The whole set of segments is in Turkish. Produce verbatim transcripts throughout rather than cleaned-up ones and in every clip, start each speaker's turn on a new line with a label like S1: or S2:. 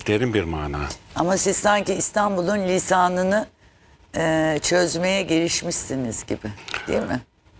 S1: Derin bir mana.
S2: Ama siz sanki İstanbul'un lisanını e, çözmeye girişmişsiniz gibi, değil mi?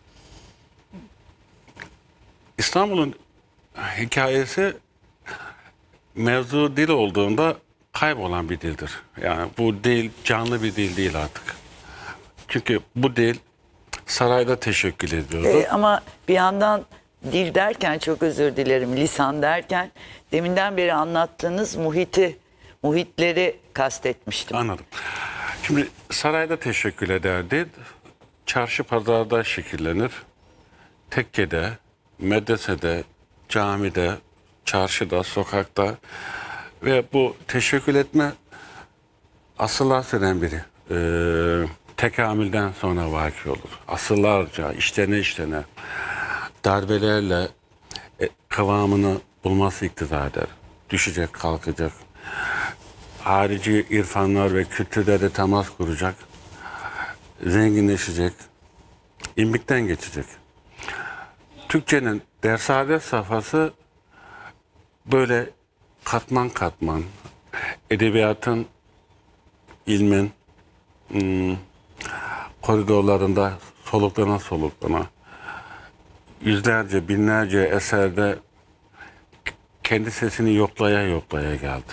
S1: İstanbul'un hikayesi mevzu dil olduğunda kaybolan bir dildir. Yani bu dil canlı bir dil değil artık. Çünkü bu dil sarayda teşekkül ediyordu.
S2: E, ama bir yandan dil derken, çok özür dilerim, lisan derken deminden beri anlattığınız muhiti, muhitleri kastetmiştim.
S1: Anladım. Şimdi sarayda teşekkül ederdi. Çarşı pazarda şekillenir. Tekkede, medresede, camide, çarşıda, sokakta ve bu teşekkül etme asırlar süren biri. Ee, tekamülden sonra vaki olur. Asırlarca işlene işlene darbelerle e, kıvamını bulması iktidar eder. Düşecek, kalkacak. Harici irfanlar ve kültürlere temas kuracak. Zenginleşecek. İmbikten geçecek. Türkçenin dersade safhası böyle katman katman, edebiyatın, ilmin hmm, koridorlarında soluklana soluklana, yüzlerce, binlerce eserde kendi sesini yoklaya yoklaya geldi.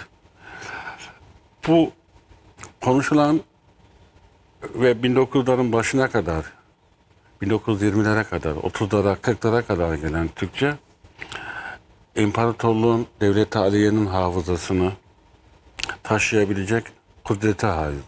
S1: Bu konuşulan ve bin dokuz yüzlerin başına kadar, bin dokuz yüz yirmilere kadar, otuzlara, kırklara kadar gelen Türkçe, imparatorluğun, devlet-i aliyenin hafızasını taşıyabilecek kudrete haiz.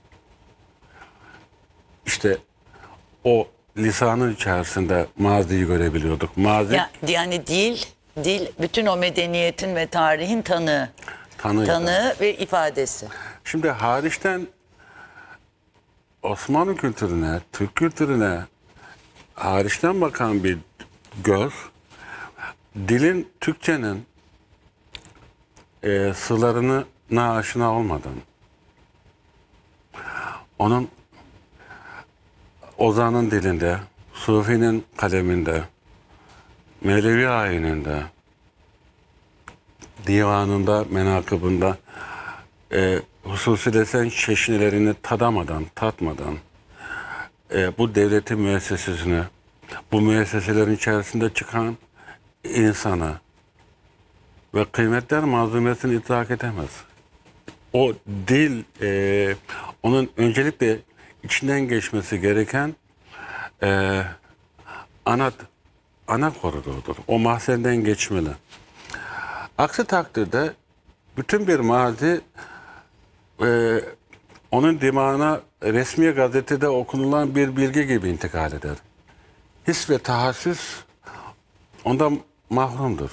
S1: İşte o lisanın içerisinde maziyi görebiliyorduk. Mazi
S2: Ya, yani dil, dil bütün o medeniyetin ve tarihin tanığı,
S1: tanıydı.
S2: tanığı ve ifadesi.
S1: Şimdi hariçten Osmanlı kültürüne, Türk kültürüne hariçten bakan bir göz, dilin, Türkçenin e, sırlarına aşina olmadan, onun Ozan'ın dilinde, Sufi'nin kaleminde, Mevlevi ayininde, divanında, menakıbında, e, hususi desen çeşnilerini tadamadan, tatmadan, e, bu devletin müessesesine, bu müesseselerin içerisinde çıkan insana ve kıymetler manzumesini idrak edemez. O dil, e, onun öncelikle içinden geçmesi gereken e, ana ana koridordur. O mahzenden geçmeli. Aksi takdirde bütün bir mazi e, onun dimağına resmi gazetede okunulan bir bilgi gibi intikal eder. His ve tahassüs ondan mahrumdur.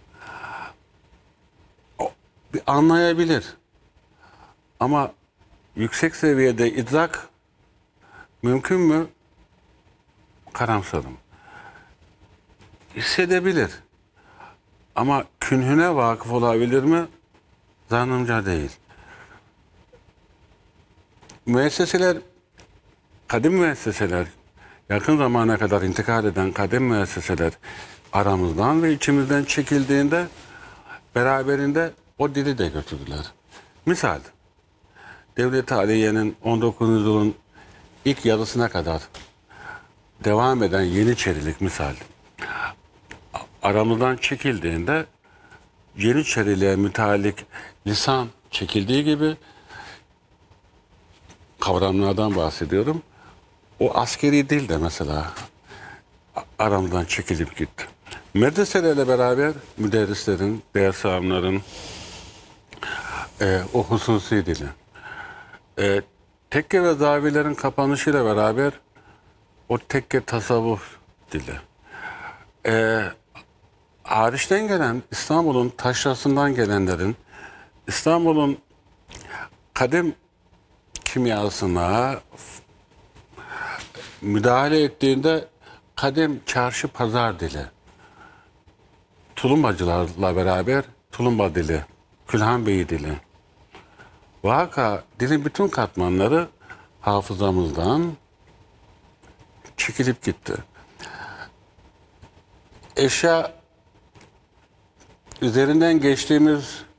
S1: O, bir anlayabilir. Ama yüksek seviyede idrak mümkün mü? Karamsarım. Hissedebilir. Ama künhüne vakıf olabilir mi? Zannımca değil. Müesseseler, kadim müesseseler, yakın zamana kadar intikal eden kadim müesseseler aramızdan ve içimizden çekildiğinde beraberinde o dili de götürdüler. Misal, Devlet-i Aliye'nin on dokuzuncu yüzyılın ilk yarısına kadar devam eden Yeniçerilik misal, aramızdan çekildiğinde Yeniçeriliğe müteallik lisan çekildiği gibi kavramlardan bahsediyorum. O askeri dil de mesela aramızdan çekilip gitti. Medreselerle beraber müderrislerin, ders alimlerin e, o hususi dili. E, tekke ve zavilerin kapanışıyla beraber o tekke tasavvuf dili. E, hariçten gelen, İstanbul'un taşrasından gelenlerin, İstanbul'un kadim kimyasına müdahale ettiğinde kadim çarşı pazar dili, tulumbacılarla beraber tulumba dili, Külhan Bey dili. Vaka dilin bütün katmanları hafızamızdan çekilip gitti. Eşya üzerinden geçtiğimiz